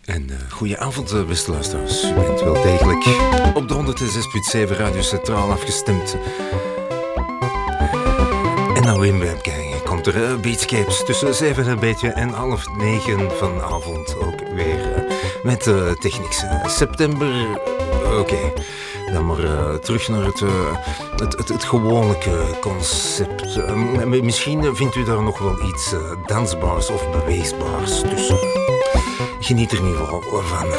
Goedenavond, beste luisteraars. U bent wel degelijk op de 106.7 Radio Centraal afgestemd. En nou in webgang komt er Beatscapes tussen 7 en een beetje en 8:30 vanavond ook weer met Technics. September, oké. Dan maar terug naar het gewone concept. Misschien vindt u daar nog wel iets dansbaars of beweesbaars tussen. Geniet er in ieder geval van.